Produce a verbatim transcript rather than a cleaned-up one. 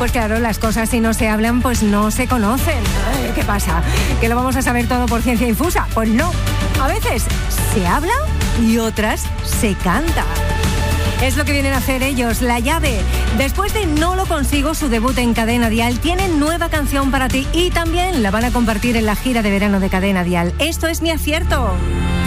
Pues claro, las cosas si no se hablan, pues no se conocen. Ay, ¿qué pasa? ¿Que lo vamos a saber todo por ciencia infusa? Pues no. A veces se habla y otras se canta. Es lo que vienen a hacer ellos, La Llave. Después de No lo consigo, su debut en Cadena Dial, tienen nueva canción para ti y también la van a compartir en la gira de verano de Cadena Dial. Esto es Mi Acierto.